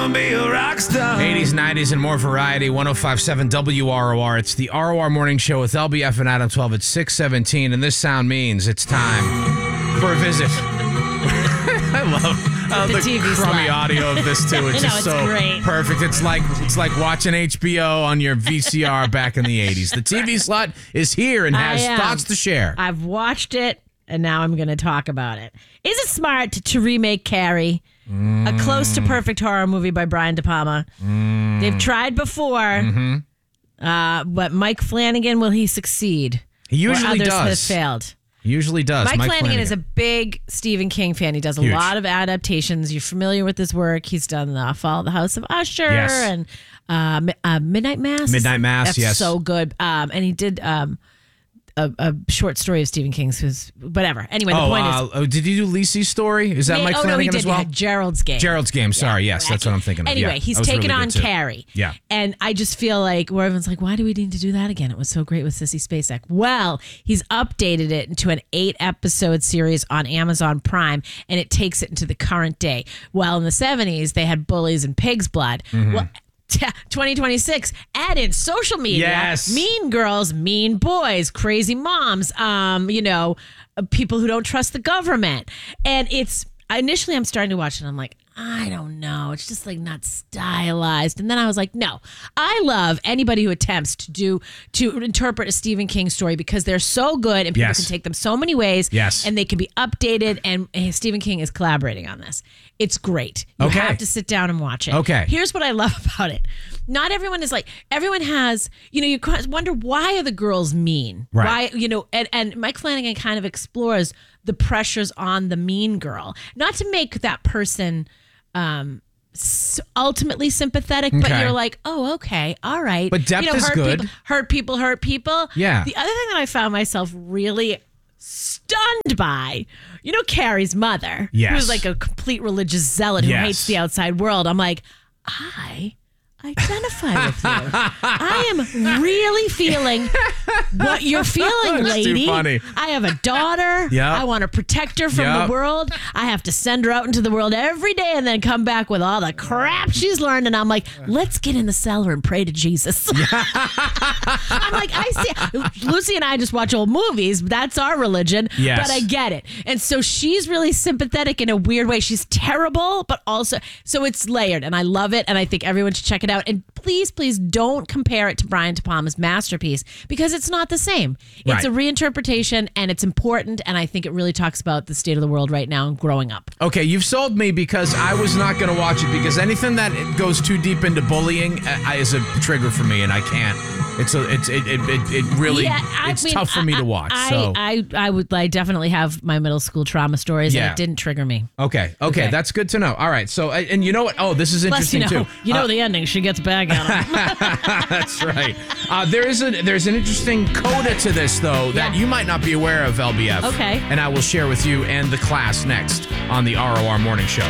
Be a rock star. 80s, 90s, and more variety. 105.7 WROR. It's the ROR Morning Show with LBF and Adam 12 at 6:17, and this sound means it's time for a visit. I love the TV crummy slot. audio of this too. It's I know, just it's so great. perfect. It's like watching HBO on your VCR back in the 80s. The TV slot is here and has thoughts to share. I've watched it, and now I'm going to talk about it. Is it smart to remake Carrie? A close to perfect horror movie by Brian De Palma. They've tried before, but Mike Flanagan, will he succeed? He usually Where others does. have failed. He usually does. Mike Flanagan is a big Stephen King fan. He does a Huge. lot of adaptations. You're familiar with his work. He's done The Fall of the House of Usher Yes. and Midnight Mass. Midnight Mass, That's yes. so good. And he did a short story of Stephen King's, who's whatever. Anyway, the point is, did he do Lisey's story? Is that Mike no, he Flanagan did. as well? Yeah, Gerald's Game. Gerald's Game. Sorry, Yeah, yes, that's what I'm thinking of. Anyway, Yeah, he's that was taken really on good, too. Carrie. Yeah. And I just feel like where everyone's like, why do we need to do that again? It was so great with Sissy Spacek. Well, he's updated it into an 8-episode series on Amazon Prime, and it takes it into the current day. Well, in the 70s, they had Bullies and Pig's Blood. Mm-hmm. Well, 2026, add in social media, Yes. mean girls, mean boys, crazy moms, people who don't trust the government. And it's initially I'm starting to watch it and I'm like, I don't know. It's just like not stylized. And then I was like, no, I love anybody who attempts to interpret a Stephen King story because they're so good and people Yes. can take them so many ways. Yes. And they can be updated. And Stephen King is collaborating on this. It's great. You Okay. have to sit down and watch it. Okay. Here's what I love about it. Not everyone is like, everyone has, you wonder why are the girls mean? Right. Why, and Mike Flanagan kind of explores the pressures on the mean girl. Not to make that person ultimately sympathetic, but Okay. you're like, oh, okay, all right. But depth is good. Hurt people. Yeah. The other thing that I found myself really stunned by, Carrie's mother, Yes. who's like a complete religious zealot who Yes. hates the outside world. I'm like, I identify with you. I am really feeling what you're feeling, That's too lady. funny. I have a daughter. Yep. I want to protect her from Yep. the world. I have to send her out into the world every day and then come back with all the crap she's learned. And I'm like, let's get in the cellar and pray to Jesus. I'm like, I see. Lucy and I just watch old movies. That's our religion. Yes. But I get it. And so she's really sympathetic in a weird way. She's terrible, but also, so it's layered. And I love it. And I think everyone should check it out. And please, please don't compare it to Brian De Palma's masterpiece because it's not the same. It's Right. a reinterpretation and it's important. And I think it really talks about the state of the world right now and growing up. Okay, you've sold me because I was not going to watch it because anything that goes too deep into bullying is a trigger for me, and I can't. It's tough for me to watch. I definitely have my middle school trauma stories, Yeah. and it didn't trigger me. Okay, that's good to know. All right, so and you know what? Oh, this is Plus, interesting too. the ending. She gets back at him. That's right. There's an interesting coda to this though that Yeah. you might not be aware of, LBF. Okay. And I will share with you and the class next on the ROR Morning Show.